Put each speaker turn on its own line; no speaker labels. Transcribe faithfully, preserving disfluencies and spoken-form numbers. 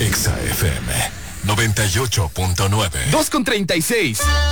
Exa F M noventa y ocho punto nueve.
dos con treinta y seis.